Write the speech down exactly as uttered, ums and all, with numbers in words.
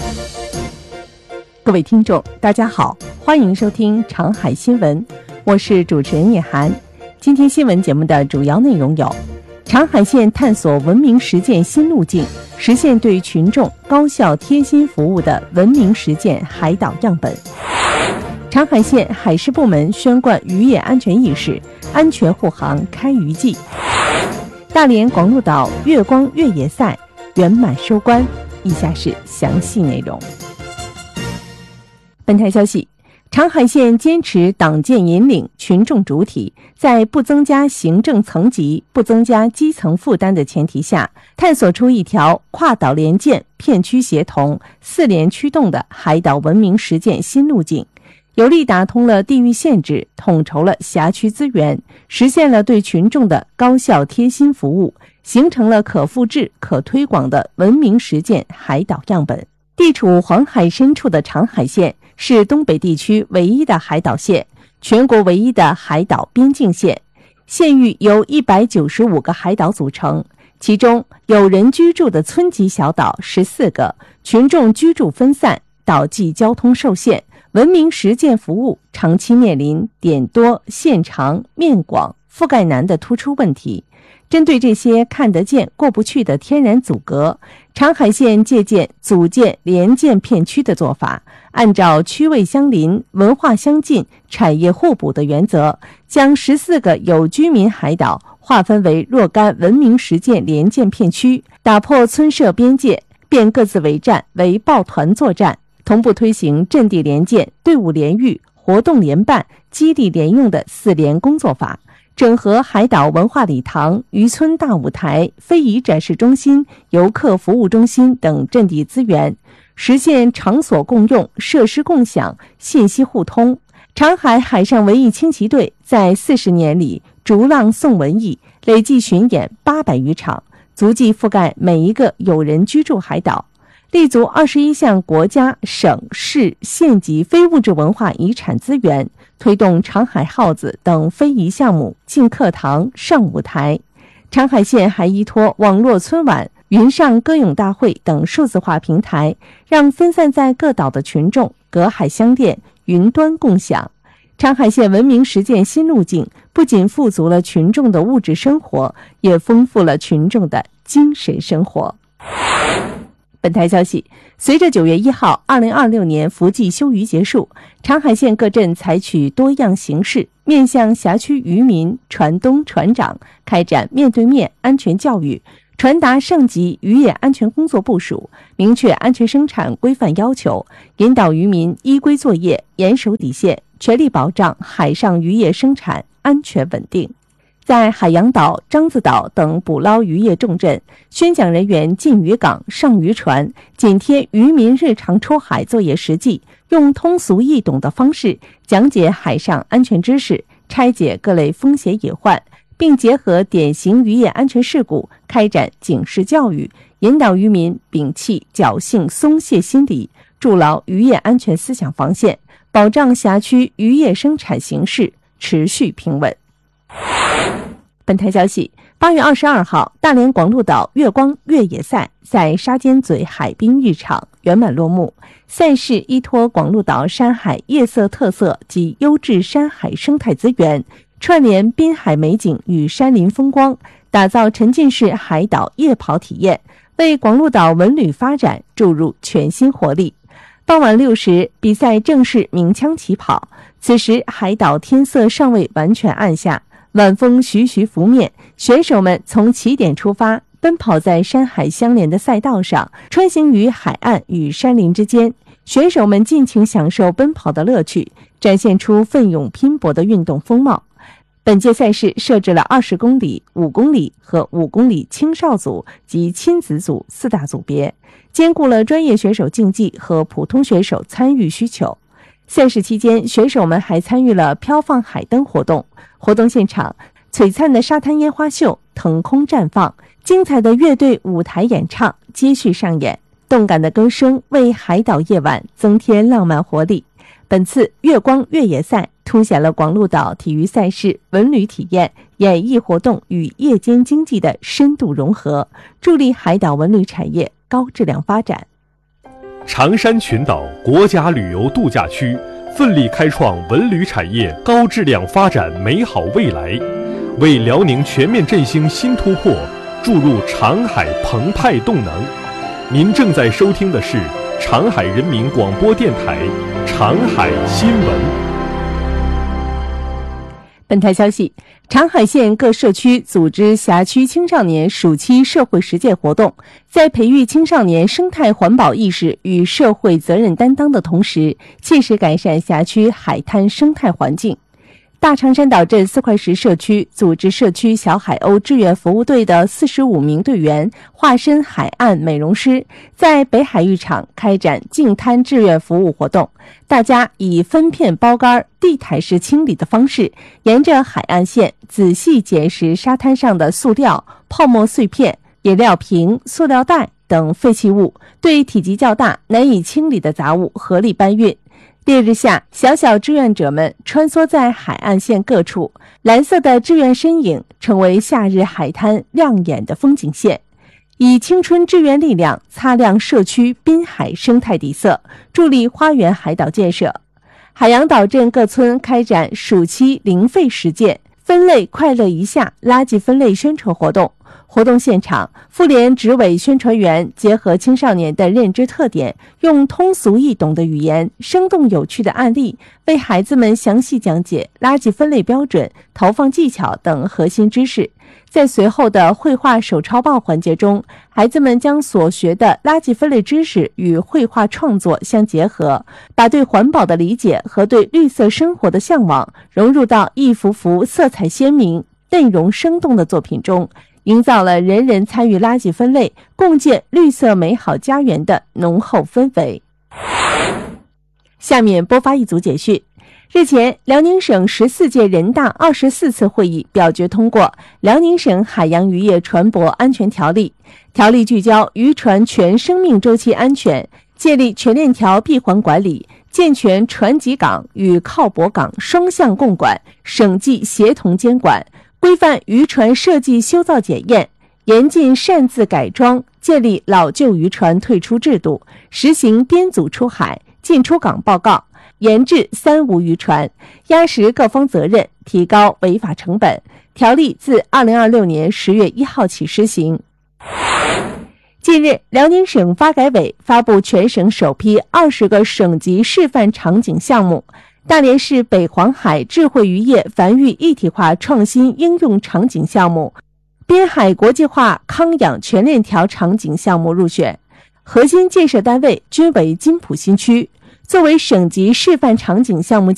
各位听众大家好，欢迎收听长海新闻，我是主持人叶涵。今天新闻节目的主要内容有：长海县探索文明实践新路径，实现对群众高效贴心服务的文明实践海岛样本；长海县海事部门宣贯渔业安全意识，安全护航开渔季；大连广鹿岛月光越野赛圆满收官。以下是详细内容。本台消息，长海县坚持党建引领、群众主体，在不增加行政层级、不增加基层负担的前提下，探索出一条跨岛联建、片区协同、四联驱动的海岛文明实践新路径，有力打通了地域限制，统筹了辖区资源，实现了对群众的高效贴心服务，形成了可复制、可推广的文明实践海岛样本。地处黄海深处的长海县是东北地区唯一的海岛县，全国唯一的海岛边境县。县域由一百九十五个海岛组成，其中有人居住的村级小岛十四个，群众居住分散，岛际交通受限，文明实践服务长期面临点多、线长、面广、覆盖难的突出问题。针对这些看得见过不去的天然阻隔，长海县借鉴组建联建片区的做法，按照区位相邻、文化相近、产业互补的原则，将十四个有居民海岛划分为若干文明实践联建片区，打破村社边界，变各自为战为抱团作战，同步推行阵地联建、队伍联育、活动联办、基地联用的四联工作法，整合海岛文化礼堂、渔村大舞台、非遗展示中心、游客服务中心等阵地资源，实现场所共用、设施共享、信息互通。长海海上文艺轻骑队在四十年里逐浪送文艺，累计巡演八百余场，足迹覆盖每一个有人居住海岛，立足二十一项国家、省、市、县级非物质文化遗产资源，推动长海号子等非遗项目进课堂、上舞台。长海县还依托网络春晚、云上歌咏大会等数字化平台，让分散在各岛的群众隔海相恋、云端共享。长海县文明实践新路径不仅富足了群众的物质生活，也丰富了群众的精神生活。本台消息，随着九月一号二零二六年伏季休渔结束，长海县各镇采取多样形式，面向辖区渔民、船东、船长开展面对面安全教育，传达省级渔业安全工作部署，明确安全生产规范要求，引导渔民依规作业，严守底线，全力保障海上渔业生产安全稳定。在海洋岛、獐子岛等捕捞渔业重镇，宣讲人员进渔港、上渔船，紧贴渔民日常出海作业实际，用通俗易懂的方式讲解海上安全知识，拆解各类风险隐患，并结合典型渔业安全事故开展警示教育，引导渔民摒弃侥幸松懈心理，筑牢渔业安全思想防线，保障辖区渔业生产形势持续平稳。本台消息，八月二十二号，大连广鹿岛月光越野赛在沙尖嘴海滨浴场圆满落幕。赛事依托广鹿岛山海夜色特色及优质山海生态资源，串联滨海美景与山林风光，打造沉浸式海岛夜跑体验，为广鹿岛文旅发展注入全新活力。傍晚六时，比赛正式鸣枪起跑。此时，海岛天色尚未完全暗下，晚风徐徐拂面，选手们从起点出发，奔跑在山海相连的赛道上，穿行于海岸与山林之间。选手们尽情享受奔跑的乐趣，展现出奋勇拼搏的运动风貌。本届赛事设置了二十公里、五公里和五公里青少组及亲子组四大组别，兼顾了专业选手竞技和普通选手参与需求。赛事期间，选手们还参与了飘放海灯活动。活动现场，璀璨的沙滩烟花秀腾空绽放，精彩的乐队舞台演唱接续上演，动感的歌声为海岛夜晚增添浪漫活力。本次月光越野赛凸显了广鹿岛体育赛事、文旅体验、演艺活动与夜间经济的深度融合，助力海岛文旅产业高质量发展。 长山群岛国家旅游度假区奋力开创文旅产业高质量发展美好未来，为辽宁全面振兴新突破注入长海澎湃动能。您正在收听的是长海人民广播电台长海新闻。 本台消息，长海县各社区组织辖区青少年暑期社会实践活动，在培育青少年生态环保意识与社会责任担当的同时，切实改善辖区海滩生态环境。大长山岛镇四块石社区组织社区小海鸥志愿服务队的四十五名队员化身海岸美容师，在北海浴场开展净滩志愿服务活动。大家以分片包干、地台式清理的方式，沿着海岸线仔细捡拾沙滩上的塑料、泡沫碎片、饮料瓶、塑料袋等废弃物，对体积较大、难以清理的杂物合力搬运。烈日下，小小志愿者们穿梭在海岸线各处，蓝色的志愿身影成为夏日海滩亮眼的风景线，以青春志愿力量擦亮社区滨海生态底色，助力花园海岛建设。海洋岛镇各村开展暑期零废实践、分类快乐一下垃圾分类宣传活动。活动现场，妇联执委宣传员结合青少年的认知特点，用通俗易懂的语言、生动有趣的案例，为孩子们详细讲解垃圾分类标准、投放技巧等核心知识。在随后的绘画手抄报环节中，孩子们将所学的垃圾分类知识与绘画创作相结合，把对环保的理解和对绿色生活的向往融入到一幅幅色彩鲜明、内容生动的作品中，营造了人人参与垃圾分类、共建绿色美好家园的浓厚氛围。下面播发一组简讯。日前，辽宁省十四届人大二十四次会议表决通过《辽宁省海洋渔业船舶安全条例》。条例聚焦渔船全生命周期安全，建立全链条闭环管理，健全船籍港与靠泊港双向共管、省际协同监管，规范渔船设计修造检验，严禁擅自改装，建立老旧渔船退出制度，实行编组出海、进出港报告，严治三无渔船，压实各方责任，提高违法成本。条例自二零二六年十月一号起施行。近日，辽宁省发改委发布全省首批二十个省级示范场景项目，大连市北黄海智慧渔业繁育一体化创新应用场景项目、滨海国际化康养全链条场景项目入选，核心建设单位均为金浦新区。作为省级示范场景项目